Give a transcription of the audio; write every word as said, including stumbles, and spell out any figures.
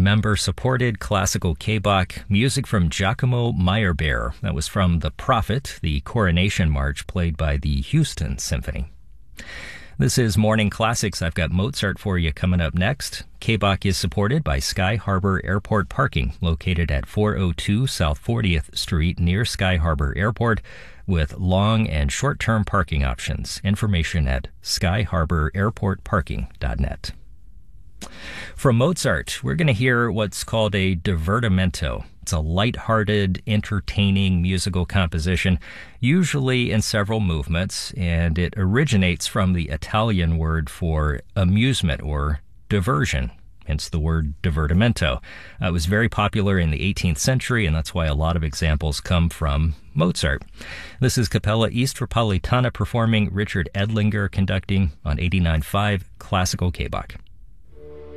member-supported classical K-Bach, music from Giacomo Meyerbeer. That was from The Prophet, the coronation march played by the Houston Symphony. This is Morning Classics. I've got Mozart for you coming up next. K-Bach is supported by Sky Harbor Airport Parking, located at four oh two South fortieth Street near Sky Harbor Airport, with long and short-term parking options. Information at sky harbor airport parking dot net. From Mozart, we're going to hear what's called a divertimento. It's a light-hearted, entertaining musical composition, usually in several movements, and it originates from the Italian word for amusement or diversion, hence the word divertimento. Uh, it was very popular in the eighteenth century, and that's why a lot of examples come from Mozart. This is Capella Easttropolitana performing, Richard Edlinger conducting on eighty-nine point five Classical K-Bach.